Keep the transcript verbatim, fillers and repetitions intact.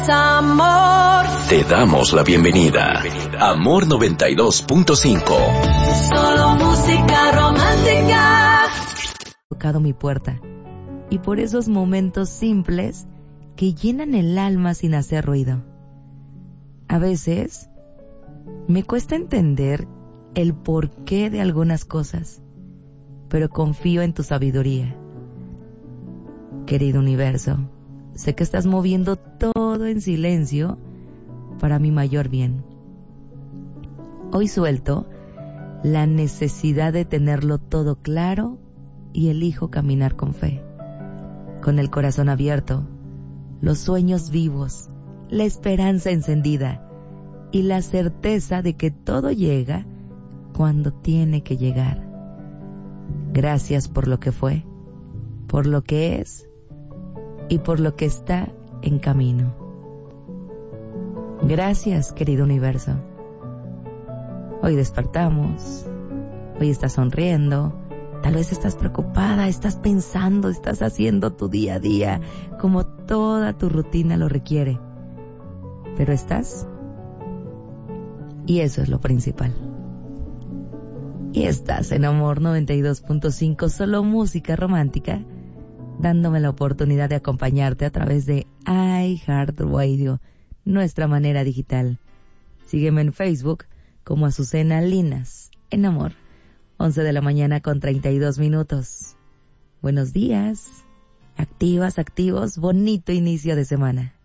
Amor. Te damos la bienvenida. Amor noventa y dos punto cinco. Solo música romántica. Tocado mi puerta. Y por esos momentos simples que llenan el alma sin hacer ruido. A veces me cuesta entender el porqué de algunas cosas, pero confío en tu sabiduría. Querido universo, sé que estás moviendo todo en silencio para mi mayor bien. Hoy suelto la necesidad de tenerlo todo claro y elijo caminar con fe, con el corazón abierto, los sueños vivos, la esperanza encendida y la certeza de que todo llega cuando tiene que llegar. Gracias por lo que fue, por lo que es y por lo que está en camino. Gracias, querido universo. Hoy despertamos, hoy estás sonriendo, tal vez estás preocupada, estás pensando, estás haciendo tu día a día como toda tu rutina lo requiere. Pero estás, y eso es lo principal. Y estás en Amor noventa y dos punto cinco, solo música romántica, dándome la oportunidad de acompañarte a través de iHeartRadio, nuestra manera digital. Sígueme en Facebook como Azucena Linas, en Amor, once de la mañana con treinta y dos minutos. Buenos días, activas, activos, bonito inicio de semana.